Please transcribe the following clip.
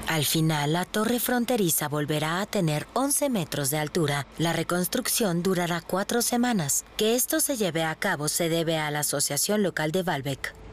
Al final, la torre fronteriza volverá a tener 11 metros de altura. La reconstrucción durará 4 semanas. Que esto se lleve a cabo se debe a la Asociación Local de Baalbek.